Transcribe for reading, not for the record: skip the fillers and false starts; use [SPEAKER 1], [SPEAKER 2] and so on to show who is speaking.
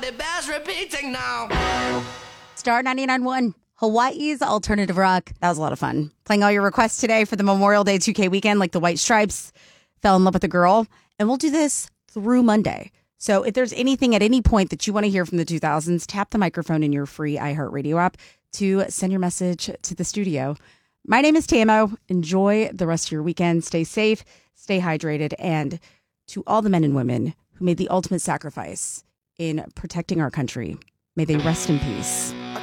[SPEAKER 1] it bears repeating now.
[SPEAKER 2] Star 99.1, Hawaii's alternative rock. That was a lot of fun. Playing all your requests today for the Memorial Day 2K weekend, like the White Stripes, Fell in Love with a Girl. And we'll do this through Monday. So if there's anything at any point that you want to hear from the 2000s, tap the microphone in your free iHeartRadio app to send your message to the studio. My name is Tamo. Enjoy the rest of your weekend. Stay safe, stay hydrated, and to all the men and women who made the ultimate sacrifice in protecting our country, may they rest in peace.